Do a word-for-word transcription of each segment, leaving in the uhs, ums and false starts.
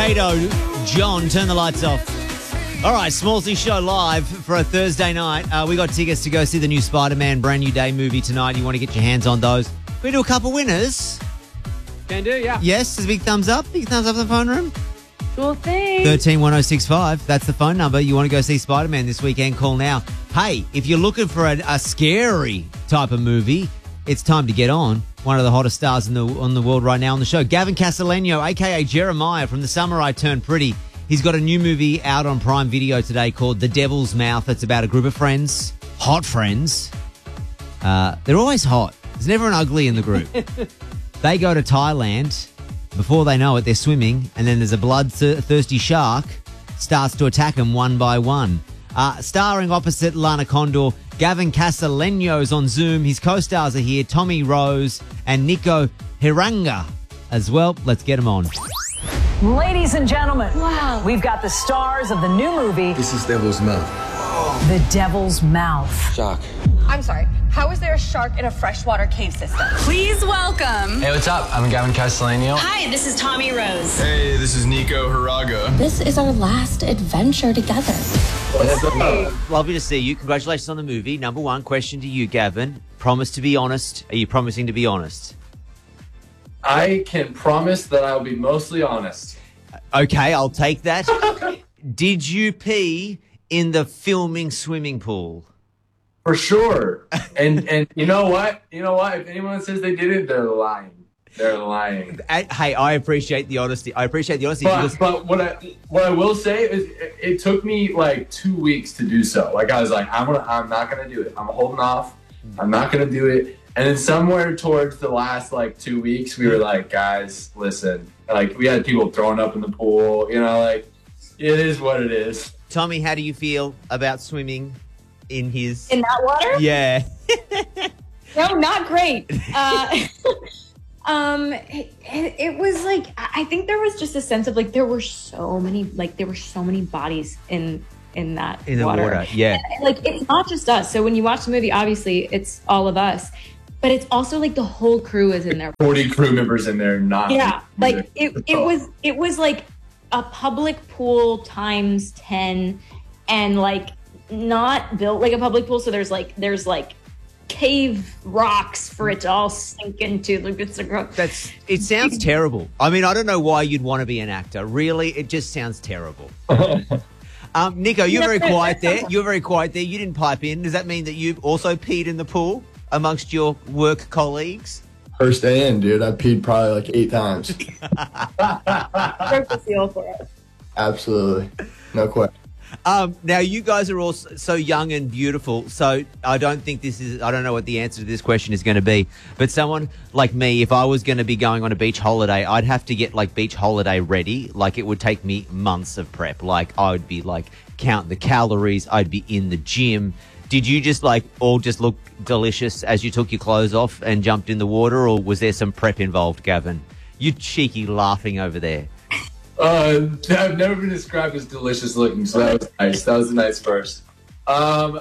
Kato, John, turn the lights off. All right, Smallsy Show live for a Thursday night. Uh, we got tickets to go see the new Spider-Man Brand New Day movie tonight. You want to get your hands on those? We do a couple winners. Can do, yeah. Yes, there's a big thumbs up. Big thumbs up in the phone room. Sure thing. thirteen one oh six five. That's the phone number. You want to go see Spider-Man this weekend, call now. Hey, if you're looking for a, a scary type of movie, it's time to get on. One of the hottest stars in the on the world right now on the show, Gavin Castellano, a k a. Jeremiah from The Summer I Turned Pretty. He's got a new movie out on Prime Video today called The Devil's Mouth. It's about a group of friends, hot friends. Uh, they're always hot. There's never an ugly in the group. They go to Thailand. Before they know it, they're swimming, and then there's a bloodthirsty shark starts to attack them one by one. Uh, starring opposite Lana Condor, Gavin Castellano's on Zoom. His co-stars are here, Tommy Rose and Nico Hiranga as well. Let's get them on. Ladies and gentlemen, Wow. we've got the stars of the new movie, This is Devil's Mouth. The Devil's Mouth. Shark. I'm sorry. How is there a shark in a freshwater cave system? Please welcome. Hey, what's up? I'm Gavin Castellano. Hi, this is Tommy Rose. Hey, this is Nico Hiraga. This is our last adventure together. Lovely to see you. Congratulations on the movie. Number one question to you, Gavin. Promise to be honest. Are you promising to be honest? I can promise that I'll be mostly honest. Okay, I'll take that. Did you pee in the filming swimming pool? For sure. And and you know what? You know what? If anyone says they didn't, they're lying. They're lying. I- Hey, I appreciate the honesty. I appreciate the honesty. But, because- but what I what I will say is it, it took me like two weeks to do so. Like I was like, I'm gonna I'm not gonna do it. I'm holding off. I'm not gonna do it. And then somewhere towards the last like two weeks, we were like, guys, listen. Like we had people throwing up in the pool. You know, like it is what it is. Tommy, how do you feel about swimming in his... In that water? Yeah. No, not great. Uh, um, it, it was like, I think there was just a sense of like, there were so many, like there were so many bodies in, in that In the water. water, yeah. And, like, it's not just us. So when you watch the movie, obviously it's all of us, but it's also like the whole crew is in there. forty crew members in there, not Yeah. Like it, it was, it was like a public pool times ten and like not built like a public pool. So there's like, there's like, cave rocks for it to all sink into. Like it's a That's it sounds terrible. I mean, I don't know why you'd want to be an actor. Really, it just sounds terrible. um, Nico, you're very quiet there. You're very quiet there. You didn't pipe in. Does that mean that you also peed in the pool amongst your work colleagues? First day in, dude. I peed probably like eight times. broke the seal for us. Absolutely. No question. Um, now, you guys are all s- so young and beautiful, so I don't think this is, I don't know what the answer to this question is going to be, but someone like me, if I was going to be going on a beach holiday, I'd have to get like beach holiday ready. Like it would take me months of prep. Like I would be like counting the calories. I'd be in the gym. Did you just like all just look delicious as you took your clothes off and jumped in the water, or was there some prep involved, Gavin? You cheeky laughing over there. Uh, I've never been described as delicious looking, so that was nice. That was a nice first. Um,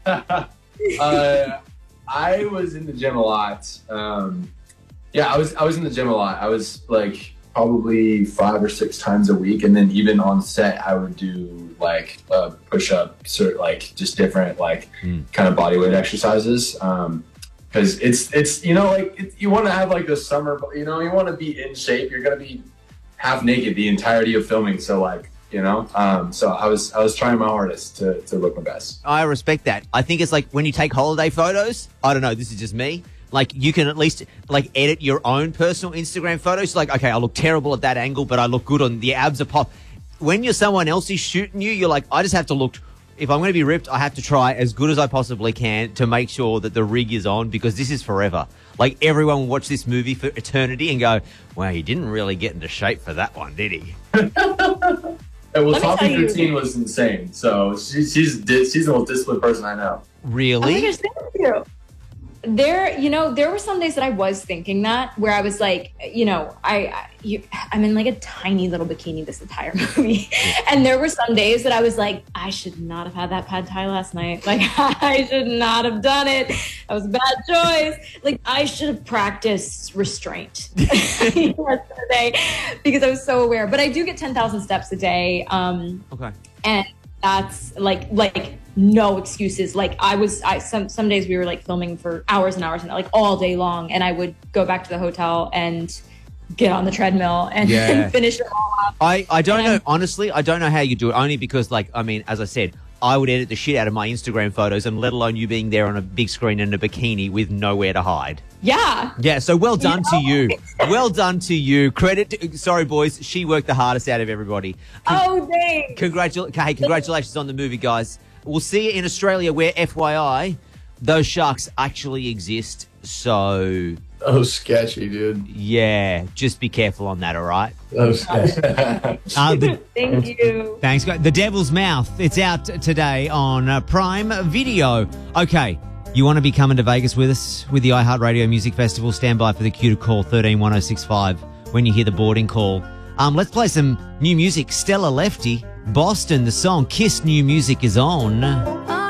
uh, I was in the gym a lot. Um, yeah, I was I was in the gym a lot. I was like probably five or six times a week, and then even on set, I would do like uh, push up, sort like just different like Mm. kind of body weight exercises. Um, because it's it's you know like it, you want to have like the summer, you know, you want to be in shape. You're gonna be half naked the entirety of filming, so like you know um so i was i was trying my hardest to to look my best. I respect that. I think it's like when you take holiday photos, I don't know, this is just me, like you can at least like edit your own personal Instagram photos. Like, okay, I look terrible at that angle, but I look good on the abs are pop. When you're someone else is shooting you, you're like, I just have to look, if I'm going to be ripped, I have to try as good as I possibly can to make sure that the rig is on, because this is forever. Like everyone will watch this movie for eternity and go, wow, he didn't really get into shape for that one, did he? And well, Let me Tommy's tell you- routine was insane, so she, she's di- she's the most disciplined person I know. Oh my Really? gosh, thank you. There, you know, there were some days that I was thinking that, where I was like, you know, I, I you, I'm in like a tiny little bikini this entire movie, and there were some days that I was like, I should not have had that pad thai last night. Like, I should not have done it. That was a bad choice. Like, I should have practiced restraint yesterday because I was so aware. But I do get ten thousand steps a day. Um, okay, and that's like like. No excuses. Like I was, I some some days we were like filming for hours and hours and like all day long, and I would go back to the hotel and get on the treadmill and, yeah. and finish it all up. I I don't and, know honestly. I don't know how you do it. Only because, like, I mean, as I said, I would edit the shit out of my Instagram photos, and let alone you being there on a big screen in a bikini with nowhere to hide. Yeah. Yeah. So well done you know? to you. Well done to you. Credit. To, sorry, boys. She worked the hardest out of everybody. Con- oh, thanks. Congratul- hey, congratulations on the movie, guys. We'll see you in Australia, where, F Y I, those sharks actually exist. So, oh, sketchy, dude. Yeah, just be careful on that. All right. Oh, sketchy. uh, the, Thank you. Thanks, guys. The Devil's Mouth. It's out today on uh, Prime Video. Okay, you want to be coming to Vegas with us with the iHeartRadio Music Festival? Stand by for the cue to call thirteen one oh six five when you hear the boarding call. Um, let's play some new music. Stella Lefty, Boston. The song "Kiss" new music is on.